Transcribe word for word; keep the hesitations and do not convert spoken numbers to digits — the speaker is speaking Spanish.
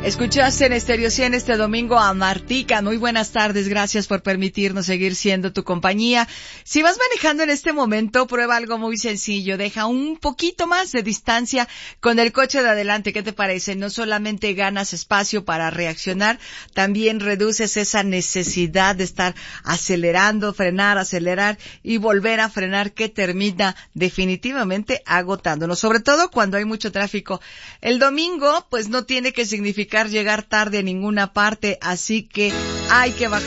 Escuchaste en Stereo cien este domingo a Martika. Muy buenas tardes, gracias por permitirnos seguir siendo tu compañía. Si vas manejando en este momento, prueba algo muy sencillo. Deja un poquito más de distancia con el coche de adelante. ¿Qué te parece? No solamente ganas espacio para reaccionar, también reduces esa necesidad de estar acelerando, frenar, acelerar y volver a frenar, que termina definitivamente agotándonos. Sobre todo cuando hay mucho tráfico. El domingo, pues no tiene que significar llegar tarde a ninguna parte, así que hay que bajar